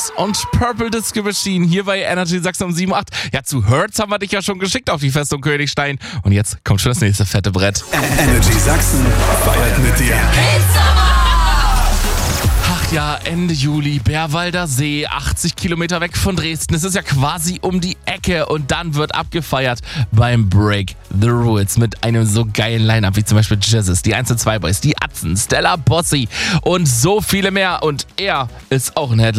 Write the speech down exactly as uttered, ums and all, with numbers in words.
Hertz und Purple Disco Machine hier bei Energy Sachsen um sieben Uhr acht. Ja, zu Hertz haben wir dich ja schon geschickt auf die Festung Königstein. Und jetzt kommt schon das nächste fette Brett. Energy Sachsen feiert mit dir. Ach ja, Ende Juli, Bärwalder See, achtzig Kilometer weg von Dresden. Es ist ja quasi um die Ecke und dann wird abgefeiert beim Break the Rules mit einem so geilen Line-Up wie zum Beispiel Jizzes, die eins und zwei Boys, die Atzen, Stella Bossi und so viele mehr. Und er ist auch ein Headliner.